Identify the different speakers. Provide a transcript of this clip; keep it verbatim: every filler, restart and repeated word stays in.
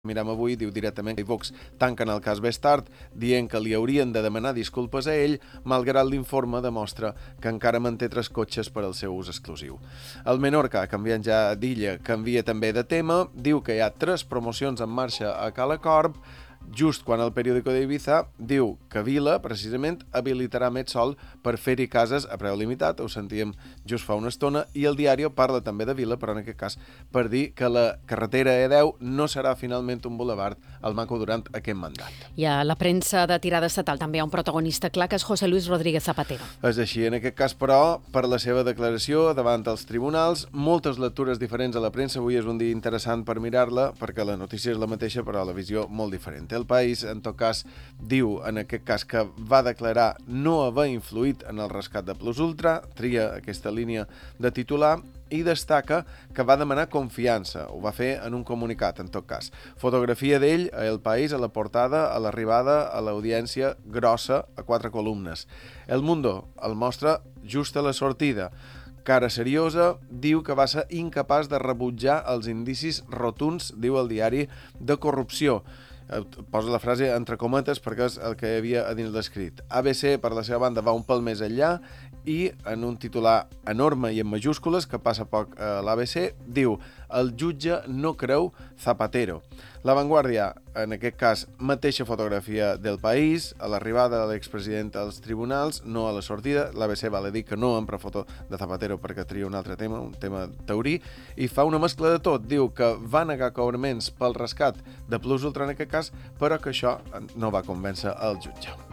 Speaker 1: Mirem avui, diu directament que Vox tanquen el cas Bestart, dient que li haurien de demanar disculpes a ell, malgrat l'informe demostra que encara manté tres cotxes per al seu ús exclusiu. El Menorca, canviant ja d'illa, canvia també de tema, diu que hi ha tres promocions en marxa a Cala Corb, just quan el periòdico d'Ibiza diu que Vila, precisament, habilitarà Metsol per fer-hi cases a preu limitat, ho sentíem just fa una estona, i el diari parla també de Vila, però en aquest cas per dir que la carretera E deu no serà finalment un bulevard al Maco durant aquest mandat.
Speaker 2: I a la premsa de tirada estatal també hi ha un protagonista clar, que és José Luis Rodríguez Zapatero.
Speaker 1: És així, en aquest cas, però, per la seva declaració davant els tribunals, moltes lectures diferents a la premsa. Avui és un dia interessant per mirar-la, perquè la notícia és la mateixa, però la visió molt diferent. El País, en tot cas, diu en aquest cas que va declarar no haver influït en el rescat de Plus Ultra, tria aquesta línia de titular, i destaca que va demanar confiança. Ho va fer en un comunicat, en tot cas. Fotografia d'ell a El País, a la portada, a l'arribada, a l'audiència grossa, a quatre columnes. El Mundo el mostra just a la sortida. Cara seriosa, diu que va ser incapaç de rebutjar els indicis rotunds, diu el diari, de corrupció. Posa la frase entre cometes perquè és el que hi havia a dins l'escrit. A B C, per la seva banda, va un pèl més enllà i en un titular enorme i en majúscules, que passa poc a l'A B C, diu: el jutge no creu Zapatero. La Vanguardia, en aquest cas, mateixa fotografia del País, a l'arribada de l'expresident als tribunals, no a la sortida. L'A B C val a dir que no empra foto de Zapatero perquè tria un altre tema, un tema taurí, i fa una mescla de tot. Diu que va negar cobraments pel rescat de Plus Ultra en aquest cas, però que això no va convèncer el jutge.